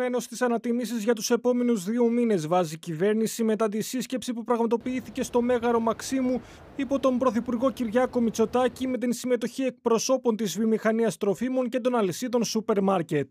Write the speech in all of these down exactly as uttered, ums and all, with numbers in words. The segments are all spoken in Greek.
Φρένο στις ανατιμήσεις για τους επόμενους δύο μήνες βάζει η κυβέρνηση μετά τη σύσκεψη που πραγματοποιήθηκε στο Μέγαρο Μαξίμου υπό τον Πρωθυπουργό Κυριάκο Μητσοτάκη με την συμμετοχή εκπροσώπων της βιομηχανίας τροφίμων και των αλυσίδων σούπερ μάρκετ.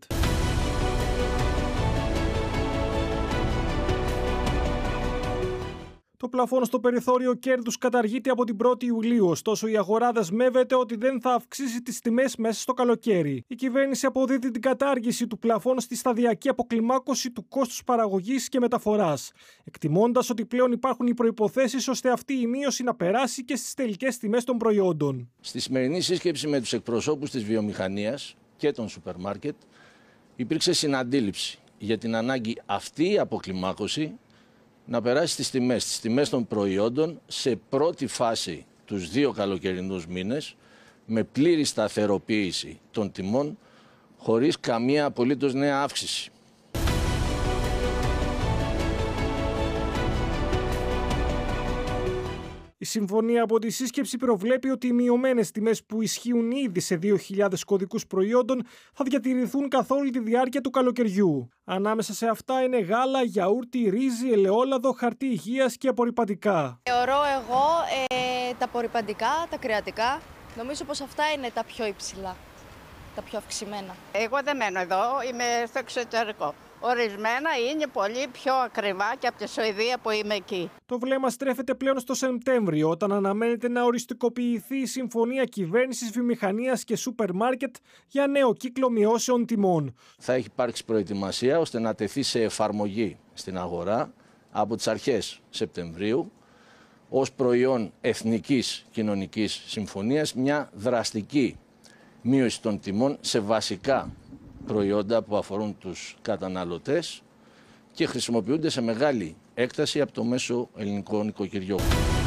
Το πλαφόν στο περιθώριο κέρδους καταργείται από την πρώτη Ιουλίου, ωστόσο η αγορά δεσμεύεται ότι δεν θα αυξήσει τις τιμές μέσα στο καλοκαίρι. Η κυβέρνηση αποδίδει την κατάργηση του πλαφόν στη σταδιακή αποκλιμάκωση του κόστους παραγωγής και μεταφοράς, εκτιμώντας ότι πλέον υπάρχουν οι προϋποθέσεις ώστε αυτή η μείωση να περάσει και στις τελικές τιμές των προϊόντων. Στη σημερινή σύσκεψη με τους εκπροσώπους της βιομηχανίας και των σούπερ μάρκετ υπήρξε συναντήληψη για την ανάγκη αυτή η αποκλιμάκωση να περάσει στις τιμές, στις τιμές των προϊόντων σε πρώτη φάση τους δύο καλοκαιρινούς μήνες με πλήρη σταθεροποίηση των τιμών χωρίς καμία απολύτως νέα αύξηση. Η συμφωνία από τη σύσκεψη προβλέπει ότι οι μειωμένες τιμές που ισχύουν ήδη σε δύο χιλιάδες κωδικούς προϊόντων θα διατηρηθούν καθ' όλη τη διάρκεια του καλοκαιριού. Ανάμεσα σε αυτά είναι γάλα, γιαούρτι, ρύζι, ελαιόλαδο, χαρτί υγείας και απορρυπαντικά. Θεωρώ εγώ ε, τα απορρυπαντικά, τα κρεατικά, νομίζω πως αυτά είναι τα πιο υψηλά, τα πιο αυξημένα. Εγώ δεν μένω εδώ, είμαι στο εξωτερικό. Ορισμένα είναι πολύ πιο ακριβά και από τη Σουηδία που είμαι εκεί. Το βλέμμα στρέφεται πλέον στο Σεπτέμβριο, όταν αναμένεται να οριστικοποιηθεί η συμφωνία κυβέρνησης, βιομηχανίας και σούπερ μάρκετ για νέο κύκλο μειώσεων τιμών. Θα έχει υπάρξει προετοιμασία ώστε να τεθεί σε εφαρμογή στην αγορά από τις αρχές Σεπτεμβρίου ως προϊόν εθνικής κοινωνικής συμφωνίας μια δραστική μείωση των τιμών σε βασικά προϊόντα που αφορούν τους καταναλωτές και χρησιμοποιούνται σε μεγάλη έκταση από το μέσο ελληνικό νοικοκυριό.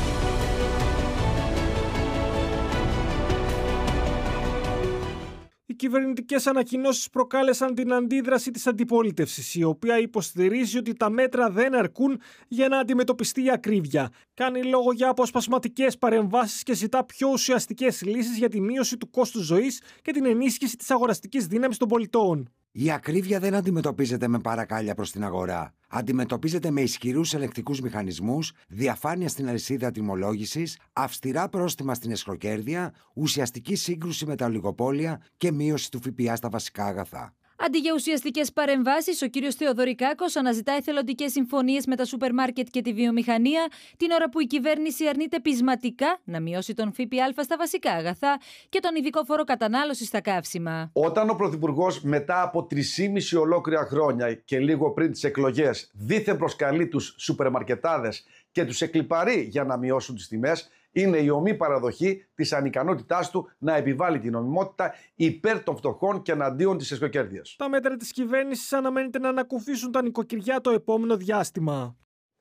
Οι κυβερνητικές ανακοινώσεις προκάλεσαν την αντίδραση της αντιπολίτευσης, η οποία υποστηρίζει ότι τα μέτρα δεν αρκούν για να αντιμετωπιστεί η ακρίβεια. Κάνει λόγο για αποσπασματικές παρεμβάσεις και ζητά πιο ουσιαστικές λύσεις για τη μείωση του κόστους ζωής και την ενίσχυση της αγοραστικής δύναμης των πολιτών. Η ακρίβεια δεν αντιμετωπίζεται με παρακάλια προς την αγορά. Αντιμετωπίζεται με ισχυρούς ελεγκτικούς μηχανισμούς, διαφάνεια στην αλυσίδα τιμολόγησης, αυστηρά πρόστιμα στην εσχροκέρδεια, ουσιαστική σύγκρουση με τα ολιγοπόλια και μείωση του ΦΠΑ στα βασικά αγαθά. Αντί για ουσιαστικές παρεμβάσεις, ο κύριος Θεοδωρικάκος αναζητά εθελοντικές συμφωνίες με τα σούπερ μάρκετ και τη βιομηχανία, την ώρα που η κυβέρνηση αρνείται πεισματικά να μειώσει τον ΦΠΑ στα βασικά αγαθά και τον ειδικό φόρο κατανάλωσης στα καύσιμα. Όταν ο Πρωθυπουργός μετά από τρεισήμιση ολόκληρα χρόνια και λίγο πριν τις εκλογές δήθεν προσκαλεί τους σούπερ μαρκετάδες και τους εκλιπαρεί για να μειώσουν τις τιμές, είναι η ομή παραδοχή της ανικανότητάς του να επιβάλλει την νομιμότητα υπέρ των φτωχών και εναντίον της εσχροκέρδειας. Τα μέτρα της κυβέρνησης αναμένεται να ανακουφίσουν τα νοικοκυριά το επόμενο διάστημα.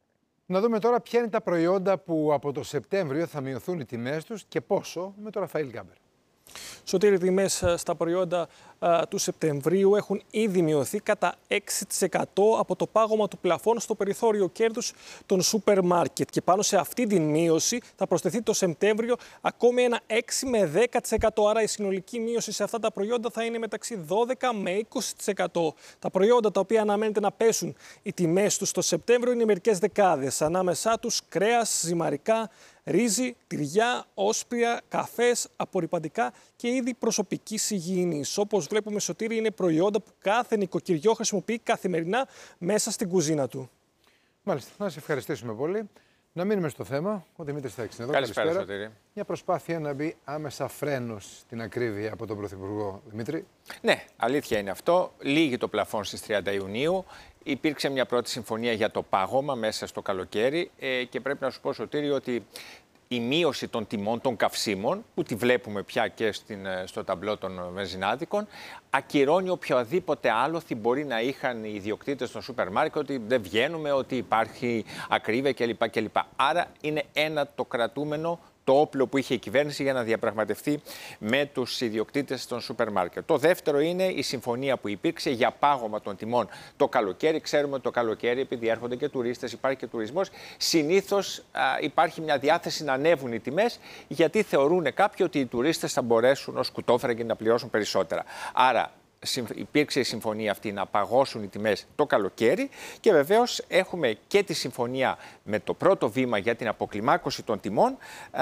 Να δούμε τώρα ποια είναι τα προϊόντα που από το Σεπτέμβριο θα μειωθούν οι τιμές τους και πόσο, με τον Ραφαήλ Γκάμπερ. Σωτήρη, οι τιμές στα προϊόντα α, του Σεπτεμβρίου έχουν ήδη μειωθεί κατά έξι τοις εκατό από το πάγωμα του πλαφών στο περιθώριο κέρδους των σούπερ μάρκετ. Και πάνω σε αυτή τη μείωση θα προσθεθεί το Σεπτέμβριο ακόμη ένα έξι με δέκα τοις εκατό. Άρα η συνολική μείωση σε αυτά τα προϊόντα θα είναι μεταξύ δώδεκα με είκοσι τοις εκατό. Τα προϊόντα τα οποία αναμένεται να πέσουν οι τιμές τους το Σεπτέμβριο είναι μερικές δεκάδες. Ανάμεσά τους κρέας, ζυμαρικά, ρύζι, τυριά, όσπρια, καφές, απορρυπαντικά και είδη προσωπικής υγιεινής. Όπως βλέπουμε, Σωτήρη, είναι προϊόντα που κάθε νοικοκυριό χρησιμοποιεί καθημερινά μέσα στην κουζίνα του. Μάλιστα, να σε ευχαριστήσουμε πολύ. Να μείνουμε στο θέμα. Ο Δημήτρης Θέξης εδώ. Καλησπέρα, Σωτήρη. Μια προσπάθεια να μπει άμεσα φρένος στην ακρίβεια από τον Πρωθυπουργό. Δημήτρη. Ναι, αλήθεια είναι αυτό. Λύγει το πλαφόν στις τριάντα Ιουνίου. Υπήρξε μια πρώτη συμφωνία για το πάγωμα μέσα στο καλοκαίρι ε, και πρέπει να σου πω, Σωτήρη, ότι η μείωση των τιμών των καυσίμων, που τη βλέπουμε πια και στην, στο ταμπλό των βενζινάδικων, ακυρώνει οποιοδήποτε άλοθη μπορεί να είχαν οι ιδιοκτήτες των σούπερ μάρκετ, ότι δεν βγαίνουμε, ότι υπάρχει ακρίβεια κλπ. κλπ. Άρα είναι ένα το κρατούμενο, το όπλο που είχε η κυβέρνηση για να διαπραγματευτεί με τους ιδιοκτήτες των σούπερ μάρκετ. Το δεύτερο είναι η συμφωνία που υπήρξε για πάγωμα των τιμών το καλοκαίρι. Ξέρουμε ότι το καλοκαίρι, επειδή έρχονται και τουρίστες, υπάρχει και τουρισμός, συνήθως α, υπάρχει μια διάθεση να ανέβουν οι τιμές, γιατί θεωρούν κάποιοι ότι οι τουρίστες θα μπορέσουν ως κουτόφραγγοι να πληρώσουν περισσότερα. Άρα υπήρξε η συμφωνία αυτή να παγώσουν οι τιμές το καλοκαίρι και βεβαίως έχουμε και τη συμφωνία με το πρώτο βήμα για την αποκλιμάκωση των τιμών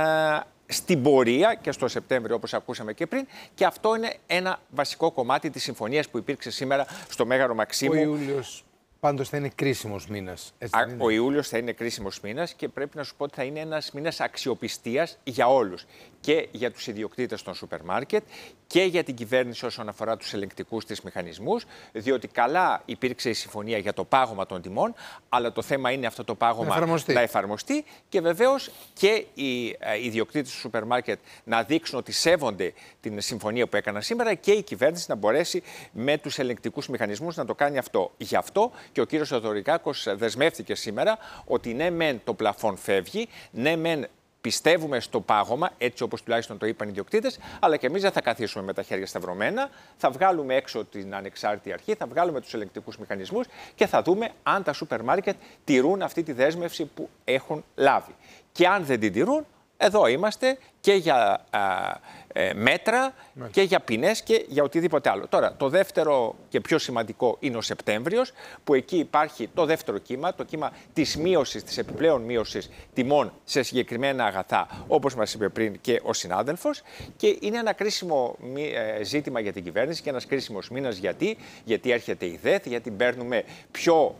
στην πορεία και στο Σεπτέμβριο, όπως ακούσαμε και πριν, και αυτό είναι ένα βασικό κομμάτι της συμφωνίας που υπήρξε σήμερα στο Μέγαρο Μαξίμου. Ο Ιούλιος πάντως θα είναι κρίσιμος μήνας. Ο Ιούλιος θα είναι κρίσιμος μήνας και πρέπει να σου πω ότι θα είναι ένας μήνας αξιοπιστίας για όλους. Και για τους ιδιοκτήτες των σούπερ μάρκετ και για την κυβέρνηση όσον αφορά τους ελεγκτικούς της μηχανισμούς, διότι καλά υπήρξε η συμφωνία για το πάγωμα των τιμών, αλλά το θέμα είναι αυτό το πάγωμα να εφαρμοστεί, να εφαρμοστεί και βεβαίως και οι ιδιοκτήτες του σούπερ μάρκετ να δείξουν ότι σέβονται την συμφωνία που έκαναν σήμερα και η κυβέρνηση να μπορέσει με τους ελεγκτικούς μηχανισμούς να το κάνει αυτό. Γι' αυτό και ο κύριος Θεοδωρικάκος δεσμεύτηκε σήμερα ότι ναι μεν το πλαφόν φεύγει, ναι μεν πιστεύουμε στο πάγωμα, έτσι όπως τουλάχιστον το είπαν οι ιδιοκτήτες, αλλά και εμείς δεν θα καθίσουμε με τα χέρια σταυρωμένα. Θα βγάλουμε έξω την ανεξάρτητη αρχή, θα βγάλουμε τους ελεγκτικούς μηχανισμούς και θα δούμε αν τα σούπερ μάρκετ τηρούν αυτή τη δέσμευση που έχουν λάβει. Και αν δεν την τηρούν, εδώ είμαστε και για α, ε, μέτρα ναι. και για ποινές και για οτιδήποτε άλλο. Τώρα, το δεύτερο και πιο σημαντικό είναι ο Σεπτέμβριος, που εκεί υπάρχει το δεύτερο κύμα, το κύμα της μείωσης, της επιπλέον μείωσης τιμών σε συγκεκριμένα αγαθά, όπως μας είπε πριν και ο συνάδελφος. Και είναι ένα κρίσιμο ε, ζήτημα για την κυβέρνηση και ένας κρίσιμος μήνας. Γιατί, γιατί έρχεται η ΔΕΘ, γιατί παίρνουμε πιο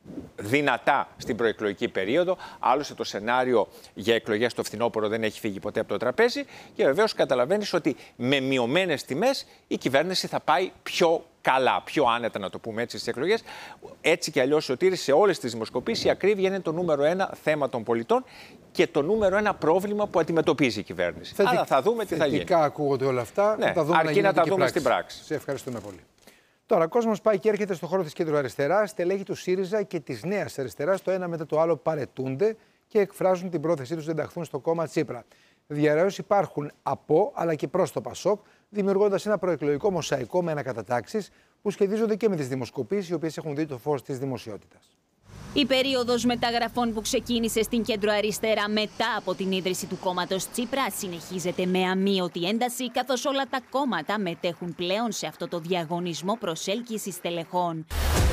δυνατά στην προεκλογική περίοδο. Άλλωστε το σενάριο για εκλογές στο φθινόπωρο δεν έχει φύγει ποτέ από το τραπέζι και βεβαίως καταλαβαίνεις ότι με μειωμένες τιμές η κυβέρνηση θα πάει πιο καλά, πιο άνετα, να το πούμε έτσι, στις εκλογές. Έτσι κι αλλιώς, Σωτήρη, σε όλες τις δημοσκοπήσεις η ακρίβεια είναι το νούμερο ένα θέμα των πολιτών και το νούμερο ένα πρόβλημα που αντιμετωπίζει η κυβέρνηση. Θετι... Άρα θα δούμε τι θα γίνει. Θετικά ακούγονται όλα αυτά. Ναι, τα δούμε αρκεί να, να τα δούμε στην πράξη. Σε ευχαριστούμε πολύ. Τώρα, ο κόσμος πάει και έρχεται στον χώρο της κέντρο-αριστεράς. Στελέχη του ΣΥΡΙΖΑ και της Νέας Αριστεράς το ένα μετά το άλλο παρετούνται και εκφράζουν την πρόθεσή τους να ενταχθούν στο κόμμα Τσίπρα. Διαρροές υπάρχουν από αλλά και προς το ΠΑΣΟΚ, δημιουργώντας ένα προεκλογικό μοσαϊκό με ανακατατάξεις που σχετίζονται και με τις δημοσκοπήσεις, οι οποίες έχουν δει το φως της δημοσιότητας. Η περίοδος μεταγραφών που ξεκίνησε στην κέντρο-αριστερά μετά από την ίδρυση του κόμματος Τσίπρα συνεχίζεται με αμείωτη ένταση, καθώς όλα τα κόμματα μετέχουν πλέον σε αυτό το διαγωνισμό προσέλκυσης στελεχών.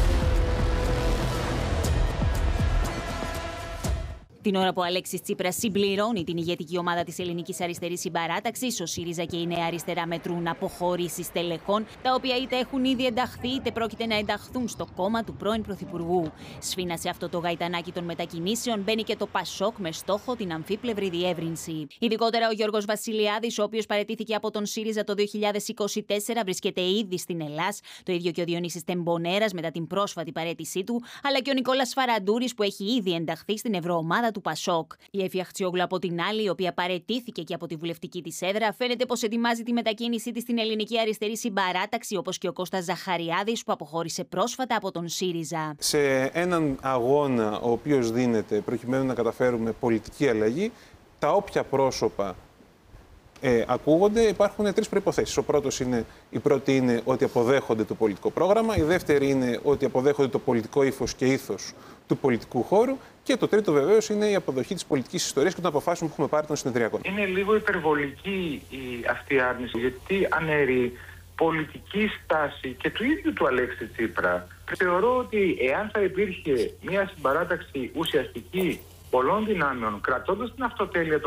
Την ώρα που ο Αλέξης Τσίπρας συμπληρώνει την ηγετική ομάδα της Ελληνικής Αριστερής Συμπαράταξης, ο ΣΥΡΙΖΑ και η Νέα Αριστερά μετρούν αποχωρήσεις στελεχών, τα οποία είτε έχουν ήδη ενταχθεί είτε πρόκειται να ενταχθούν στο κόμμα του πρώην Πρωθυπουργού. Σφίνα σε αυτό το γαϊτανάκι των μετακινήσεων μπαίνει και το ΠΑΣΟΚ με στόχο την αμφίπλευρη διεύρυνση. Ειδικότερα ο Γιώργος Βασιλιάδης, ο οποίος παραιτήθηκε από τον ΣΥΡΙΖΑ το δύο χιλιάδες είκοσι τέσσερα, βρίσκεται ήδη στην Ελλάς, το ίδιο και ο Διονύσης Τεμπονέρας μετά την πρόσφατη παραίτησή του, αλλά και ο Νικόλας Φαραντούρης που έχει ήδη ενταχθεί στην Ευρωομάδα του ΠΑΣΟΚ. Η Εφη Αχτσιόγλου από την άλλη, η οποία παραιτήθηκε και από τη βουλευτική της έδρα, φαίνεται πως ετοιμάζει τη μετακίνησή της στην Ελληνική Αριστερή Συμπαράταξη, όπως και ο Κώστας Ζαχαριάδης που αποχώρησε πρόσφατα από τον ΣΥΡΙΖΑ. Σε έναν αγώνα ο οποίος δίνεται προκειμένου να καταφέρουμε πολιτική αλλαγή, τα όποια πρόσωπα Ε, ακούγονται, υπάρχουν τρεις προϋποθέσεις. Ο πρώτος είναι, η πρώτη είναι ότι αποδέχονται το πολιτικό πρόγραμμα, η δεύτερη είναι ότι αποδέχονται το πολιτικό ύφος και ήθος του πολιτικού χώρου και το τρίτο βεβαίως είναι η αποδοχή της πολιτικής ιστορίας και των αποφάσεων που έχουμε πάρει των συνεδριακών. Είναι λίγο υπερβολική η, αυτή η άρνηση, γιατί αναιρεί πολιτική στάση και του ίδιου του Αλέξη Τσίπρα. Θεωρώ ότι εάν θα υπήρχε μια συμπαράταξη ουσιαστική πολλών δυνάμεων, κρατώντας την αυτοτέλεια